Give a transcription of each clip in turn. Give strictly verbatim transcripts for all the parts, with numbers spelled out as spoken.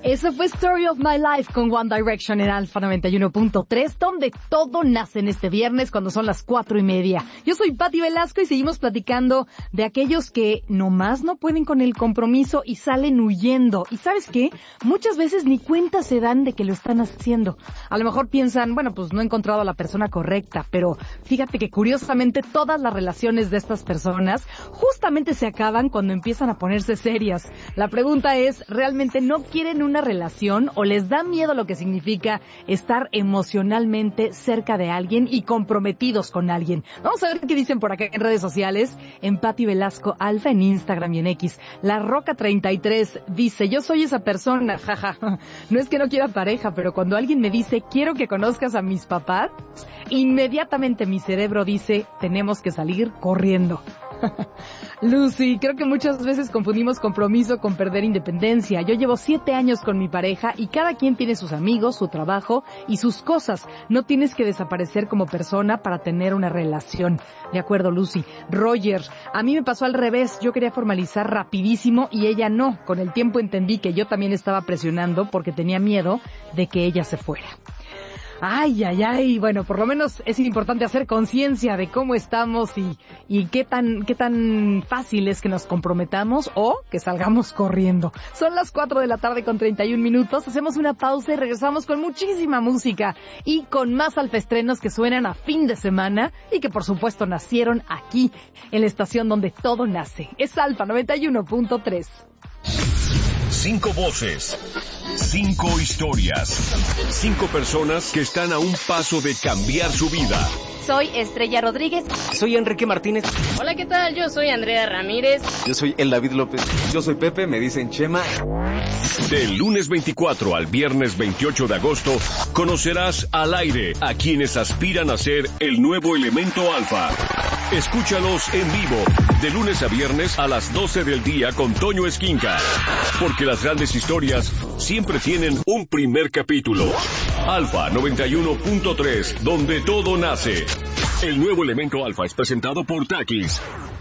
Eso fue Story of My Life con One Direction en Alfa noventa y uno punto tres, donde todo nace en este viernes cuando son las cuatro y media. Yo soy Pati Velasco y seguimos platicando de aquellos que nomás no pueden con el compromiso y salen huyendo. ¿Y sabes qué? Muchas veces ni cuenta se dan de que lo están haciendo. A lo mejor piensan, bueno, pues no he encontrado a la persona correcta, pero fíjate que curiosamente todas las relaciones de estas personas justamente se acaban cuando empiezan a ponerse serias. La pregunta es, ¿realmente no quieren una relación o les da miedo lo que significa estar emocionalmente cerca de alguien y comprometidos con alguien? Vamos a ver qué dicen por acá en redes sociales, en Pati Velasco Alfa, en Instagram y en X. La Roca treinta y tres dice, yo soy esa persona, jaja. No es que no quiera pareja, pero cuando alguien me dice, quiero que conozcas a mis papás, inmediatamente mi cerebro dice, tenemos que salir corriendo. Lucy, creo que muchas veces confundimos compromiso con perder independencia. Yo llevo siete años con mi pareja y cada quien tiene sus amigos, su trabajo y sus cosas. No tienes que desaparecer como persona para tener una relación. De acuerdo, Lucy. Roger, a mí me pasó al revés. Yo quería formalizar rapidísimo y ella no. Con el tiempo entendí que yo también estaba presionando porque tenía miedo de que ella se fuera. Ay, ay, ay, bueno, por lo menos es importante hacer conciencia de cómo estamos y, y qué tan, qué tan fácil es que nos comprometamos o que salgamos corriendo. Son las cuatro de la tarde con treinta y un minutos, hacemos una pausa y regresamos con muchísima música y con más alfaestrenos que suenan a fin de semana y que por supuesto nacieron aquí, en la estación donde todo nace. Es Alfa noventa y uno punto tres. Cinco voces, cinco historias, cinco personas que están a un paso de cambiar su vida. Soy Estrella Rodríguez. Soy Enrique Martínez. Hola, ¿qué tal? Yo soy Andrea Ramírez. Yo soy El David López. Yo soy Pepe, me dicen Chema. Del lunes veinticuatro al viernes veintiocho de agosto, conocerás al aire a quienes aspiran a ser el nuevo elemento alfa. Escúchalos en vivo, de lunes a viernes a las doce del día con Toño Esquinca. Porque las grandes historias siempre tienen un primer capítulo. Alfa noventa y uno punto tres, donde todo nace. El nuevo elemento alfa es presentado por Takis.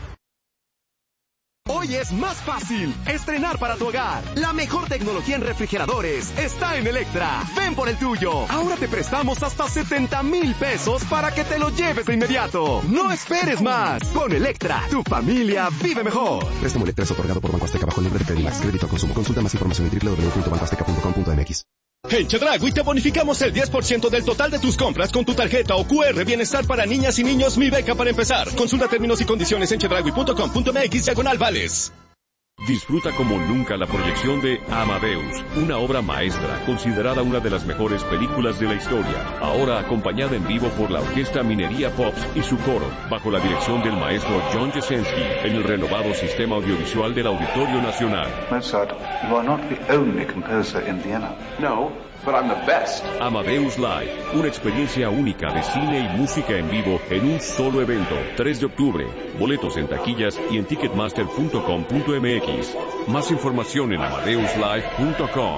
Hoy es más fácil estrenar para tu hogar. La mejor tecnología en refrigeradores está en Electra. Ven por el tuyo. Ahora te prestamos hasta setenta mil pesos para que te lo lleves de inmediato. No esperes más. Con Electra, tu familia vive mejor. Préstamo Electra es otorgado por Banco Azteca bajo el nombre de Credimax. Crédito a consumo. Consulta más información en doble u doble u doble u punto banco azteca punto com punto m x. En Chedraui te bonificamos el diez por ciento del total de tus compras con tu tarjeta o cu erre Bienestar para niñas y niños Mi Beca para empezar. Consulta términos y condiciones en chedraui punto com punto m x diagonal vales. Disfruta como nunca la proyección de Amadeus, una obra maestra considerada una de las mejores películas de la historia, ahora acompañada en vivo por la Orquesta Minería Pops y su coro, bajo la dirección del maestro John Jesensky, en el renovado sistema audiovisual del Auditorio Nacional. Mozart, you are not the only composer in Vienna. No, but I'm the best. Amadeus Live, una experiencia única de cine y música en vivo en un solo evento, tres de octubre. Boletos en taquillas y en ticketmaster punto com punto m x. Más información en amadeus live punto com.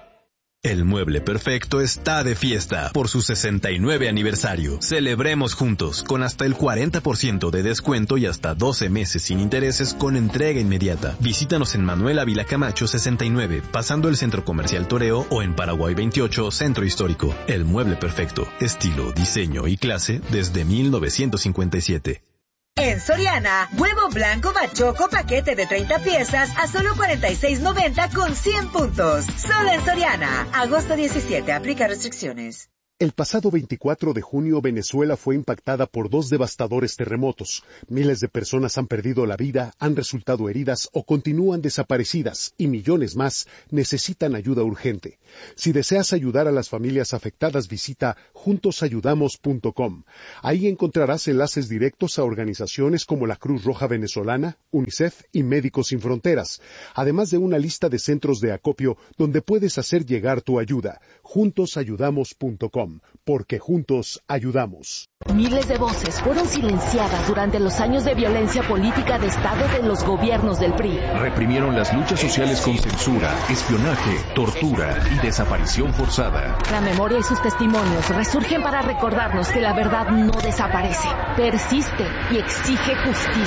El Mueble Perfecto está de fiesta por su sesenta y nueve aniversario. Celebremos juntos con hasta el cuarenta por ciento de descuento y hasta doce meses sin intereses con entrega inmediata. Visítanos en Manuel Ávila Camacho sesenta y nueve, pasando el Centro Comercial Toreo, o en Paraguay veintiocho, Centro Histórico. El Mueble Perfecto, estilo, diseño y clase desde mil novecientos cincuenta y siete. En Soriana, huevo blanco bachoco paquete de treinta piezas a solo cuarenta y seis noventa con cien puntos. Solo en Soriana. Agosto diecisiete. Aplica restricciones. El pasado veinticuatro de junio, Venezuela fue impactada por dos devastadores terremotos. Miles de personas han perdido la vida, han resultado heridas o continúan desaparecidas, y millones más necesitan ayuda urgente. Si deseas ayudar a las familias afectadas, visita juntos ayudamos punto com. Ahí encontrarás enlaces directos a organizaciones como la Cruz Roja Venezolana, UNICEF y Médicos Sin Fronteras, además de una lista de centros de acopio donde puedes hacer llegar tu ayuda. juntos ayudamos punto com. Porque juntos ayudamos. Miles de voces fueron silenciadas durante los años de violencia política de Estado de los gobiernos del P R I. Reprimieron las luchas sociales con censura, espionaje, tortura y desaparición forzada. La memoria y sus testimonios resurgen para recordarnos que la verdad no desaparece, persiste y exige justicia.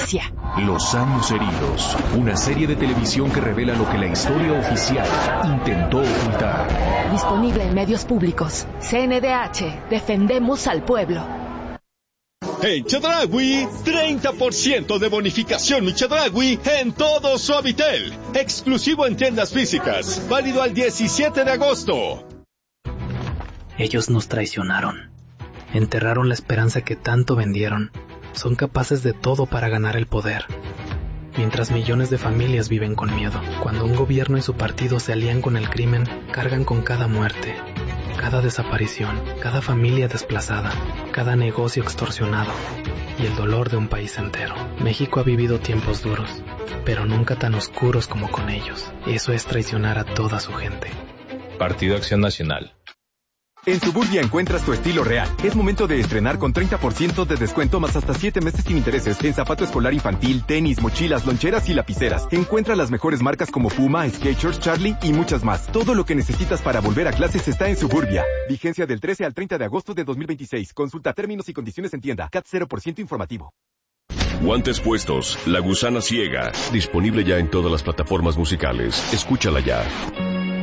Los años heridos, una serie de televisión que revela lo que la historia oficial intentó ocultar. Disponible en medios públicos. C N D H, defendemos al pueblo. En Chedraui, treinta por ciento de bonificación mi Chedraui en todo Suavitel. Exclusivo en tiendas físicas, válido al diecisiete de agosto. Ellos nos traicionaron. Enterraron la esperanza que tanto vendieron. Son capaces de todo para ganar el poder. Mientras millones de familias viven con miedo. Cuando un gobierno y su partido se alían con el crimen, cargan con cada muerte, cada desaparición, cada familia desplazada, cada negocio extorsionado y el dolor de un país entero. México ha vivido tiempos duros, pero nunca tan oscuros como con ellos. Eso es traicionar a toda su gente. Partido Acción Nacional. En Suburbia encuentras tu estilo real. Es momento de estrenar con treinta por ciento de descuento más hasta siete meses sin intereses en zapato escolar infantil, tenis, mochilas, loncheras y lapiceras. Encuentra las mejores marcas como Puma, Skechers, Charlie y muchas más. Todo lo que necesitas para volver a clases está en Suburbia. Vigencia del trece al treinta de agosto de dos mil veintiséis. Consulta términos y condiciones en tienda. C A T cero por ciento informativo. Guantes puestos, La Gusana Ciega. Disponible ya en todas las plataformas musicales. Escúchala ya.